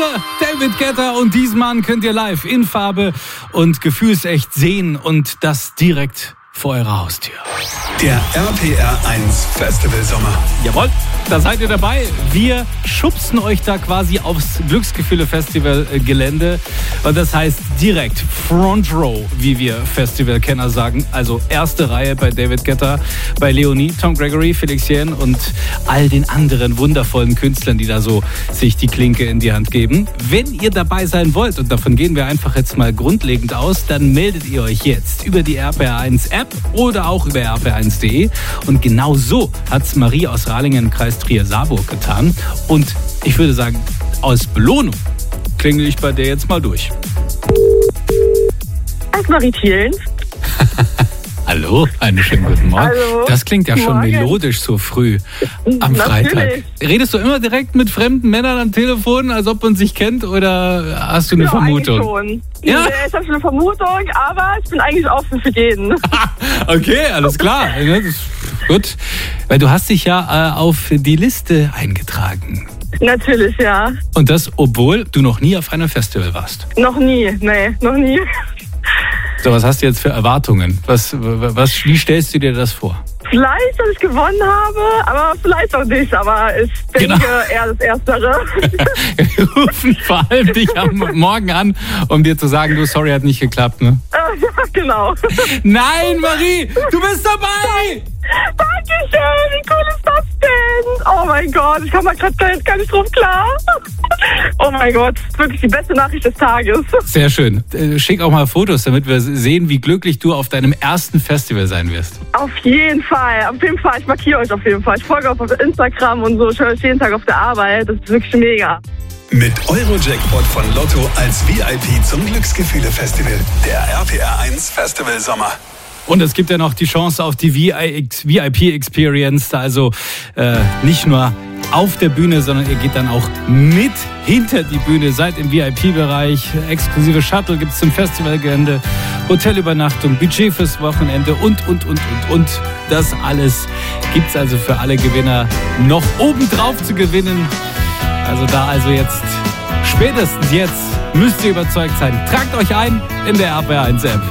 David Guetta und diesen Mann könnt ihr live in Farbe und gefühlsecht sehen und das direkt vor eurer Haustür. Der RPR1 Festival Sommer. Jawohl, da seid ihr dabei. Wir schubsen euch da quasi aufs Glücksgefühle-Festival-Gelände. Und das heißt direkt Front Row, wie wir Festivalkenner sagen. Also erste Reihe bei David Guetta, bei Leonie, Tom Gregory, Felix Jähn und all den anderen wundervollen Künstlern, die da so sich die Klinke in die Hand geben. Wenn ihr dabei sein wollt, und davon gehen wir einfach jetzt mal grundlegend aus, dann meldet ihr euch jetzt über die RPR1-App oder auch über rpr1.de. Und genau so hat's Marie aus Rahlingen, Kreis Trier-Saarburg getan. Und ich würde sagen, aus Belohnung klingel ich bei dir jetzt mal durch. Als Marie Thielen. Hallo, einen schönen guten Morgen. Hallo. Das klingt ja schon Morgen. melodisch so früh am Freitag. Natürlich. Redest du immer direkt mit fremden Männern am Telefon, als ob man sich kennt, oder hast du eine Vermutung? Eigentlich schon. Ja? Ich habe schon eine Vermutung, aber ich bin eigentlich offen für jeden. Okay, alles klar. Das ist gut. Weil du hast dich ja auf die Liste eingetragen. Natürlich, ja. Und das, obwohl du noch nie auf einem Festival warst. Noch nie, noch nie. So, was hast du jetzt für Erwartungen? Wie stellst du dir das vor? Vielleicht, dass ich gewonnen habe, aber vielleicht auch nicht. Aber ich denke eher das Erstere. Wir rufen vor allem dich am Morgen an, um dir zu sagen, du, sorry, hat nicht geklappt, ne? Ja, genau. Nein, Marie, du bist dabei! Dankeschön, wie cool ist das denn? Oh mein Gott, ich komme mal gerade gar nicht drauf klar. Oh mein Gott, wirklich die beste Nachricht des Tages. Sehr schön. Schick auch mal Fotos, damit wir sehen, wie glücklich du auf deinem ersten Festival sein wirst. Auf jeden Fall. Ich markiere euch auf jeden Fall. Ich folge auch auf Instagram und so. Ich höre euch jeden Tag auf der Arbeit. Das ist wirklich mega. Mit Euro-Jackpot von Lotto als VIP zum Glücksgefühle-Festival. Der RPR1 Festival Sommer. Und es gibt ja noch die Chance auf die VIP-Experience. Also nicht nur auf der Bühne, sondern ihr geht dann auch mit hinter die Bühne. Seid im VIP-Bereich. Exklusive Shuttle gibt es zum Festivalgelände. Hotelübernachtung, Budget fürs Wochenende und. Das alles gibt es also für alle Gewinner noch obendrauf zu gewinnen. Also jetzt, spätestens jetzt, müsst ihr überzeugt sein. Tragt euch ein in der RPR1-App.